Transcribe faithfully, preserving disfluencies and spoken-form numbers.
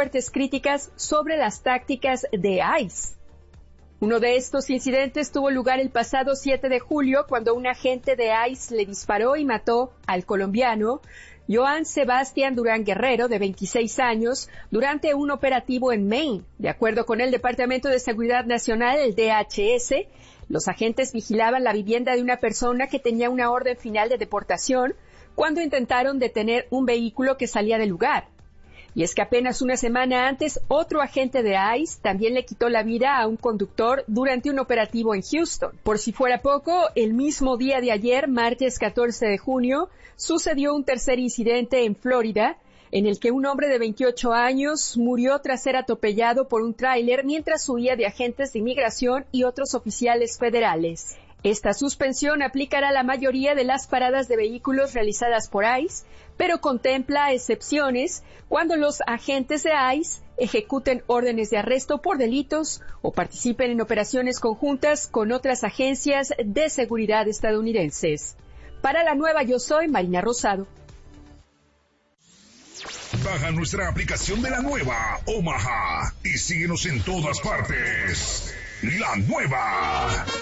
fuertes críticas sobre las tácticas de ICE. Uno de estos incidentes tuvo lugar el pasado siete de julio, cuando un agente de ICE le disparó y mató al colombiano Joan Sebastián Durán Guerrero, de veintiséis años, durante un operativo en Maine. De acuerdo con el Departamento de Seguridad Nacional, el D H S, los agentes vigilaban la vivienda de una persona que tenía una orden final de deportación cuando intentaron detener un vehículo que salía del lugar. Y es que apenas una semana antes, otro agente de ICE también le quitó la vida a un conductor durante un operativo en Houston. Por si fuera poco, el mismo día de ayer, martes catorce de junio, sucedió un tercer incidente en Florida, en el que un hombre de veintiocho años murió tras ser atropellado por un tráiler mientras huía de agentes de inmigración y otros oficiales federales. Esta suspensión aplicará a la mayoría de las paradas de vehículos realizadas por ICE, pero contempla excepciones cuando los agentes de ICE ejecuten órdenes de arresto por delitos o participen en operaciones conjuntas con otras agencias de seguridad estadounidenses. Para la nueva Yo Soy, Marina Rosado. Baja nuestra aplicación de la nueva Omaha y síguenos en todas partes. La nueva.